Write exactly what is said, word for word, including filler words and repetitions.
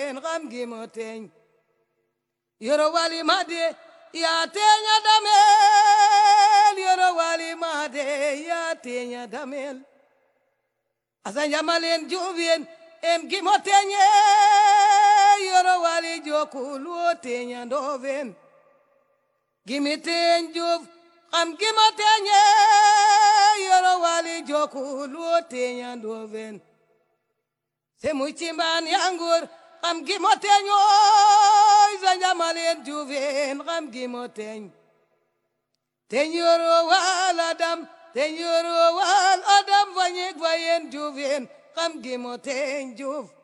xam gi mo teñ yoro wali made ya teña damel yoro wali made ya teña damel asan jamalen juvien em gi mo teñe yoro wali jokulu teña doven gimi teñ juv xam gi mo teñe yoro wali jokulu teña doven se muy chimban yangur xam gi mo teño sa jamalen juven xam gi mo teñ teñ yoro wal adam teñ yoro wal adam vanyek vayen juven xam gi mo teñ juv